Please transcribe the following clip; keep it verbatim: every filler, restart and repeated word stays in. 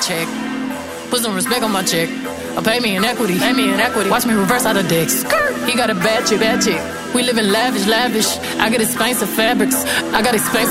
check. Put some respect on my check. Or pay me in equity. Pay me in equity. Watch me reverse out of dicks. He got a bad chick, bad chick. We live in lavish, lavish. I got expensive fabrics. I got expensive